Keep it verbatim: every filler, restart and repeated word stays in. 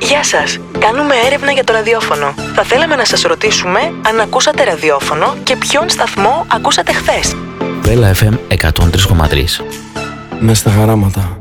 Γεια σας, κάνουμε έρευνα για το ραδιόφωνο. Θα θέλαμε να σας ρωτήσουμε αν ακούσατε ραδιόφωνο και ποιον σταθμό ακούσατε χθες. Βέλα εφ εμ εκατόν τρία κόμμα τρία. Μες στα χαράματα.